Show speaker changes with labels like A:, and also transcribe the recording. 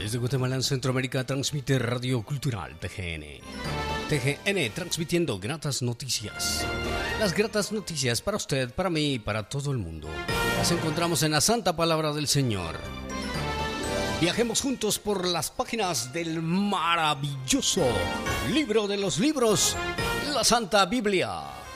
A: Desde Guatemala en Centroamérica transmite Radio Cultural TGN. TGN transmitiendo gratas noticias. Las gratas noticias para usted, para mí y para todo el mundo. Las encontramos en la Santa Palabra del Señor. Viajemos juntos por las páginas del maravilloso libro de los libros, la Santa Biblia.